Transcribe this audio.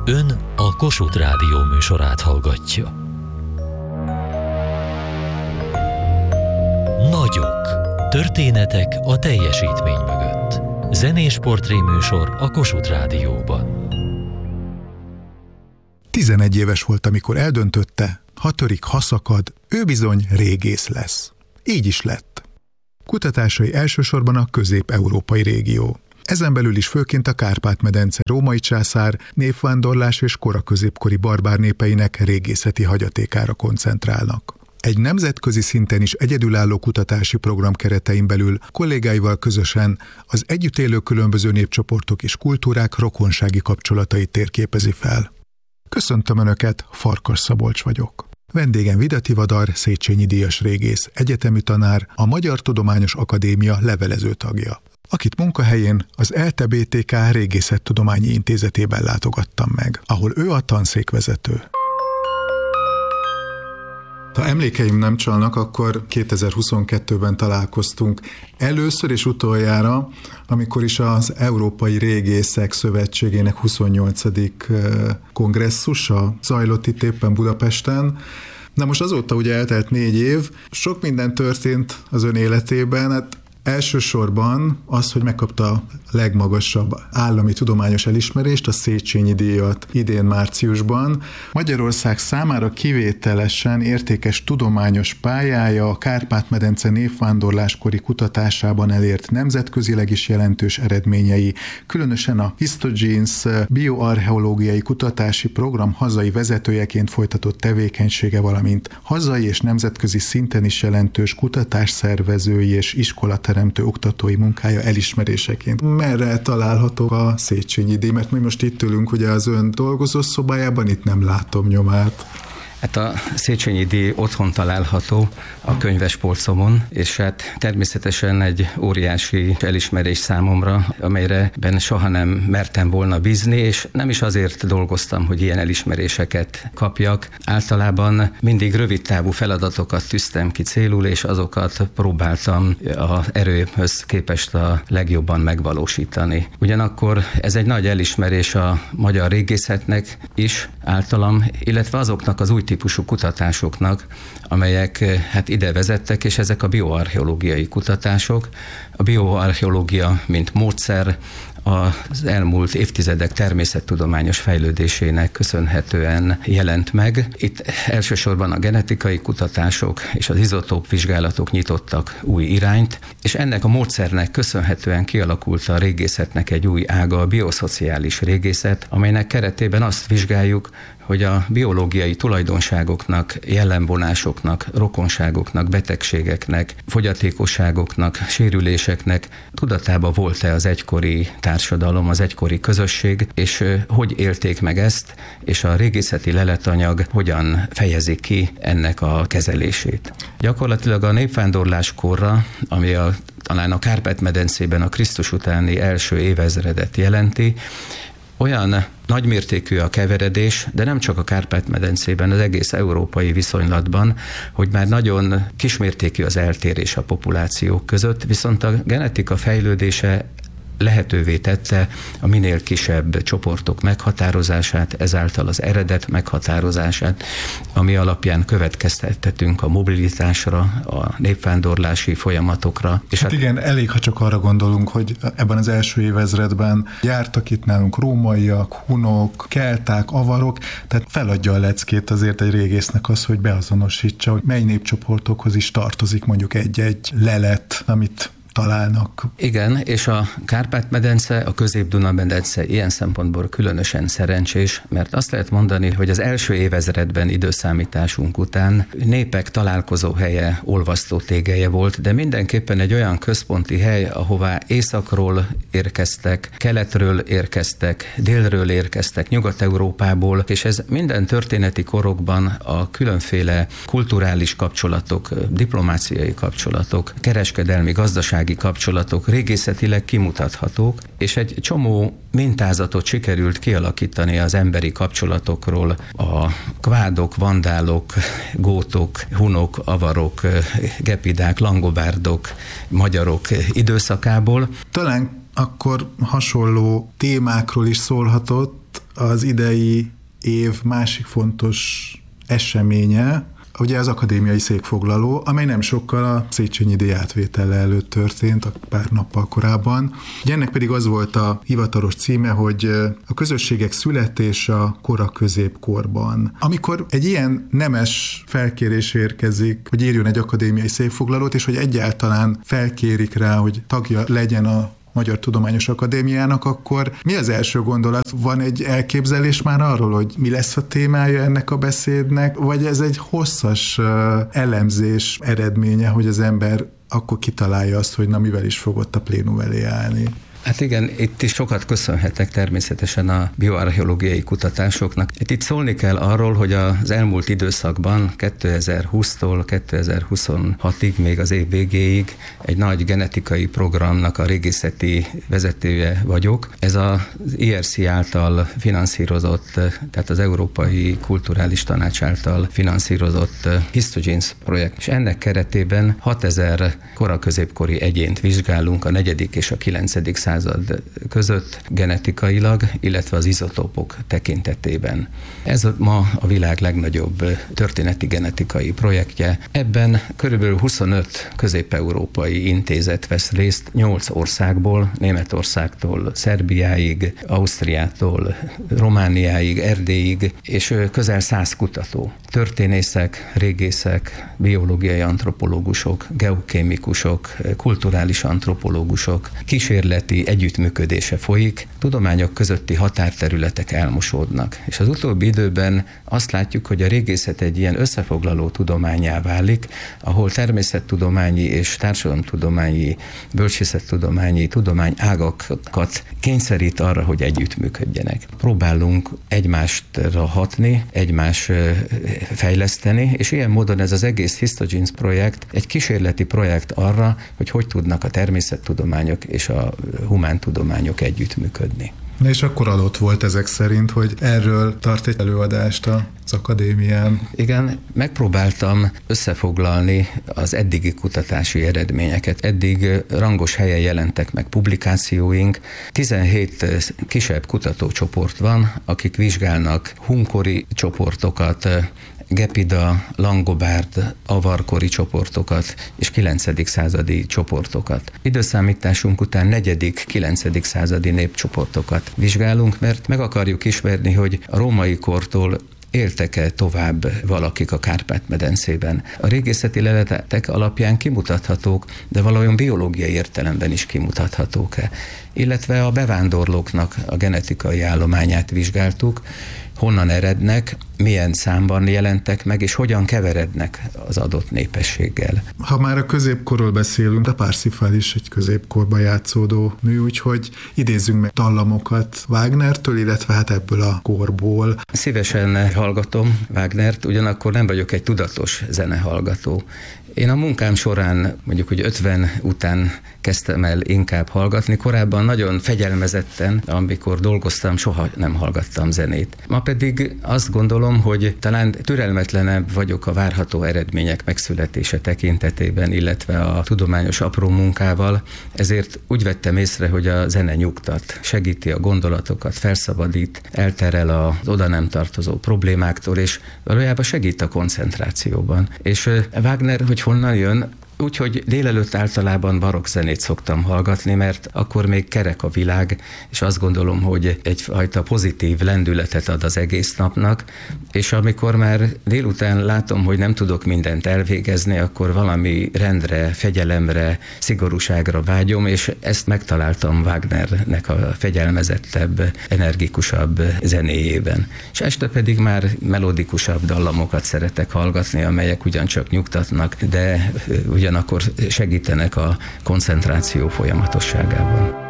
Ön a Kossuth Rádió műsorát hallgatja. Nagyok. Történetek a teljesítmény mögött. Zenés portréműsor a Kossuth Rádióban. 11 éves volt, amikor eldöntötte, ha törik, ha szakad, ő bizony régész lesz. Így is lett. Kutatásai elsősorban a közép-európai régió. Ezen belül is főként a Kárpát-medence római császár, népvándorlás és kora középkori barbár népeinek régészeti hagyatékára koncentrálnak. Egy nemzetközi szinten is egyedülálló kutatási program keretein belül kollégáival közösen az együtt élő különböző népcsoportok és kultúrák rokonsági kapcsolatait térképezi fel. Köszöntöm Önöket, Farkas Szabolcs vagyok. Vendégem Vida Tivadar, Széchenyi díjas régész, egyetemi tanár, a Magyar Tudományos Akadémia levelező tagja, akit munkahelyén az ELTE-BTK Régészettudományi Intézetében látogattam meg, ahol ő a tanszékvezető. Ha emlékeim nem csalnak, akkor 2022-ben találkoztunk először és utoljára, amikor is az Európai Régészek Szövetségének 28. kongresszusa zajlott itt éppen Budapesten. Na most azóta ugye eltelt 4 év, sok minden történt az ön életében, hát elsősorban az, hogy megkapta a legmagasabb állami tudományos elismerést, a Széchenyi díjat idén márciusban. Magyarország számára kivételesen értékes tudományos pályája a Kárpát-medence népvándorláskori kutatásában elért nemzetközileg is jelentős eredményei, különösen a Histogenes bioarcheológiai kutatási program hazai vezetőjeként folytatott tevékenysége, valamint hazai és nemzetközi szinten is jelentős kutatásszervezői és iskolateremtő oktatói munkája elismeréseként. Merre található a Széchenyi díj? Mert mi most itt ülünk ugye az ön dolgozó szobájában, itt nem látom nyomát. Hát a Széchenyi díj otthon található a könyvespolcomon, és hát természetesen egy óriási elismerés számomra, amelyre soha nem mertem volna bízni, és nem is azért dolgoztam, hogy ilyen elismeréseket kapjak. Általában mindig rövidtávú feladatokat tűztem ki célul, és azokat próbáltam az erőmhöz képest a legjobban megvalósítani. Ugyanakkor ez egy nagy elismerés a magyar régészetnek is általam, illetve azoknak az új típusú kutatásoknak, amelyek hát ide vezettek, és ezek a bioarcheológiai kutatások. A bioarcheológia, mint módszer, az elmúlt évtizedek természettudományos fejlődésének köszönhetően jelent meg. Itt elsősorban a genetikai kutatások és az izotóp vizsgálatok nyitottak új irányt, és ennek a módszernek köszönhetően kialakult a régészetnek egy új ága, a bioszociális régészet, amelynek keretében azt vizsgáljuk, hogy a biológiai tulajdonságoknak, jellemvonásoknak, rokonságoknak, betegségeknek, fogyatékosságoknak, sérüléseknek tudatában volt-e az egykori társadalom, az egykori közösség, és hogy élték meg ezt, és a régészeti leletanyag hogyan fejezi ki ennek a kezelését. Gyakorlatilag a népvándorláskorra, ami talán a Kárpát-medencében a Krisztus utáni első évezredet jelenti, olyan nagymértékű a keveredés, de nem csak a Kárpát-medencében, az egész európai viszonylatban, hogy már nagyon kismértékű az eltérés a populációk között, viszont a genetika fejlődése lehetővé tette a minél kisebb csoportok meghatározását, ezáltal az eredet meghatározását, ami alapján következtethetünk a mobilitásra, a népvándorlási folyamatokra. És hát igen, elég, ha csak arra gondolunk, hogy ebben az első évezredben jártak itt nálunk rómaiak, hunok, kelták, avarok, tehát feladja a leckét azért egy régésznek az, hogy beazonosítsa, hogy mely népcsoportokhoz is tartozik mondjuk egy lelet, amit találnak. Igen, és a Kárpát-medence, a Közép-Duna-medence ilyen szempontból különösen szerencsés, mert azt lehet mondani, hogy az első évezredben időszámításunk után népek találkozóhelye, olvasztótégelye volt, de mindenképpen egy olyan központi hely, ahová északról érkeztek, keletről érkeztek, délről érkeztek, Nyugat-Európából, és ez minden történeti korokban a különféle kulturális kapcsolatok, diplomáciai kapcsolatok, kereskedelmi, gazdasági kapcsolatok régészetileg kimutathatók, és egy csomó mintázatot sikerült kialakítani az emberi kapcsolatokról a kvádok, vandálok, gótok, hunok, avarok, gepidák, langobárdok, magyarok időszakából. Talán akkor hasonló témákról is szólhatott az idei év másik fontos eseménye, ugye az akadémiai székfoglaló, amely nem sokkal a Széchenyi díj átvétele előtt történt, pár nappal korábban. Ugye ennek pedig az volt a hivatalos címe, hogy a közösségek születése a kora középkorban. Amikor egy ilyen nemes felkérés érkezik, hogy írjon egy akadémiai székfoglalót, és hogy egyáltalán felkérik rá, hogy tagja legyen a Magyar Tudományos Akadémiának, akkor mi az első gondolat? Van egy elképzelés már arról, hogy mi lesz a témája ennek a beszédnek, vagy ez egy hosszas elemzés eredménye, hogy az ember akkor kitalálja azt, hogy na mivel is fog ott a plénum elé állni? Hát igen, itt is sokat köszönhetek természetesen a bioarcheológiai kutatásoknak. Itt szólni kell arról, hogy az elmúlt időszakban 2020-tól 2026-ig, még az év végéig egy nagy genetikai programnak a régészeti vezetője vagyok. Ez az IRC által finanszírozott, tehát az Európai Kulturális Tanács által finanszírozott Histogenes projekt. És ennek keretében 6000 koraközépkori egyént vizsgálunk a 4. és a 9. század között genetikailag, illetve az izotópok tekintetében. Ez ma a világ legnagyobb történeti genetikai projektje. Ebben körülbelül 25 közép-európai intézet vesz részt 8 országból, Németországtól Szerbiáig, Ausztriától Romániáig, Erdélyig, és közel 100 kutató. Történészek, régészek, biológiai antropológusok, geokémikusok, kulturális antropológusok, kísérleti együttműködése folyik, tudományok közötti határterületek elmosódnak. És az utóbbi időben azt látjuk, hogy a régészet egy ilyen összefoglaló tudománnyá válik, ahol természettudományi és társadalomtudományi, bölcsészettudományi tudományágakat kényszerít arra, hogy együttműködjenek. Próbálunk egymásra hatni, egymást fejleszteni, és ilyen módon ez az egész Histogenes projekt egy kísérleti projekt arra, hogy tudnak a természettudományok és a humántudományok együttműködni. Na és akkor adott volt ezek szerint, hogy erről tart egy előadást az akadémián. Igen, megpróbáltam összefoglalni az eddigi kutatási eredményeket. Eddig rangos helyen jelentek meg publikációink. 17 kisebb kutatócsoport van, akik vizsgálnak hunkori csoportokat, Gepida, Langobárd, avarkori csoportokat és 9. századi csoportokat. Időszámításunk után 4., 9. századi népcsoportokat vizsgálunk, mert meg akarjuk ismerni, hogy a római kortól éltek-e tovább valakik a Kárpát-medencében. A régészeti leletek alapján kimutathatók, de valójában biológiai értelemben is kimutathatók-e. Illetve a bevándorlóknak a genetikai állományát vizsgáltuk, honnan erednek, milyen számban jelentek meg, és hogyan keverednek az adott népességgel. Ha már a középkorról beszélünk, a Parsifal is egy középkorban játszódó mű, úgyhogy idézzünk meg dallamokat Wagnertől, illetve hát ebből a korból. Szívesen hallgatom Wagnert, ugyanakkor nem vagyok egy tudatos zenehallgató. Én a munkám során, mondjuk, hogy 50 után kezdtem el inkább hallgatni. Korábban nagyon fegyelmezetten, amikor dolgoztam, soha nem hallgattam zenét. Ma pedig azt gondolom, hogy talán türelmetlenebb vagyok a várható eredmények megszületése tekintetében, illetve a tudományos apró munkával, ezért úgy vettem észre, hogy a zene nyugtat, segíti a gondolatokat, felszabadít, elterel az oda nem tartozó problémáktól, és valójában segít a koncentrációban. És Wagner, hogy honnan jön? Úgyhogy délelőtt általában barokk zenét szoktam hallgatni, mert akkor még kerek a világ, és azt gondolom, hogy egyfajta pozitív lendületet ad az egész napnak, és amikor már délután látom, hogy nem tudok mindent elvégezni, akkor valami rendre, fegyelemre, szigorúságra vágyom, és ezt megtaláltam Wagnernek a fegyelmezettebb, energikusabb zenéjében. És este pedig már melodikusabb dallamokat szeretek hallgatni, amelyek ugyancsak nyugtatnak, de ugyanakkor segítenek a koncentráció folyamatosságában.